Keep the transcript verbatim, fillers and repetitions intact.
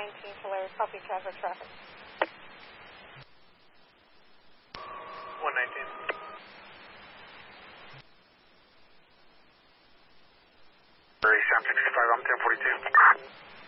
nineteen Polaris, copy traffic traffic. one nineteen. Seven sixty-five, I'm ten forty-two.